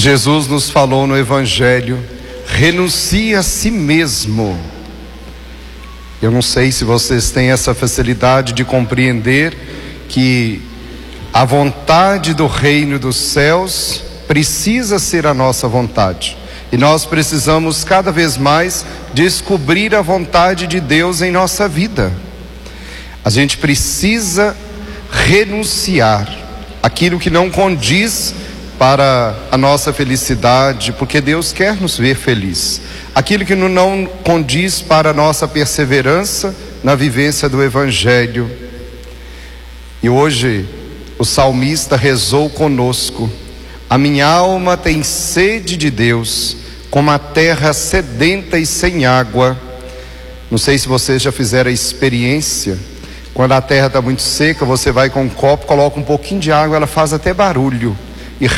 Jesus nos falou no Evangelho: renuncie a si mesmo. Eu não sei se vocês têm essa facilidade de compreender que a vontade do reino dos céus precisa ser a nossa vontade. E nós precisamos cada vez mais descobrir a vontade de Deus em nossa vida. A gente precisa renunciar aquilo que não condiz para a nossa felicidade, porque Deus quer nos ver felizes. Aquilo que não condiz para a nossa perseverança na vivência do Evangelho. E hoje o salmista rezou conosco: a minha alma tem sede de Deus, como a terra sedenta e sem água. Não sei se vocês já fizeram a experiência. Quando a terra está muito seca, você vai com um copo, coloca um pouquinho de água, ela faz até barulho.